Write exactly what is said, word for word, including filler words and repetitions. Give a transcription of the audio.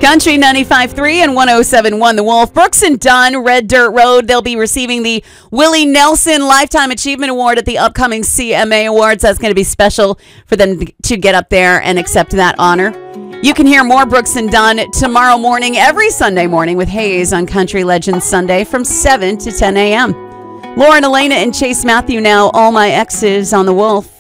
Country ninety-five point three and one oh seven point one The Wolf. Brooks and Dunn, Red Dirt Road. They'll be receiving the Willie Nelson Lifetime Achievement Award at the upcoming C M A Awards. That's going to be special for them to get up there and accept that honor. You can hear more Brooks and Dunn tomorrow morning, every Sunday morning with Hayes on Country Legends Sunday from seven to ten a.m. Lauren Elena and Chase Matthew now, All My Exes on The Wolf.